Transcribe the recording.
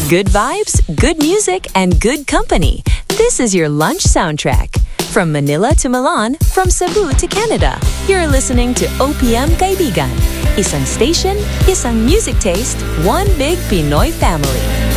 Good vibes, good music, and good company. This is your lunch soundtrack. From Manila to Milan, from Cebu to Canada, you're listening to OPM Kaibigan. Isang station, isang music taste, one big Pinoy family.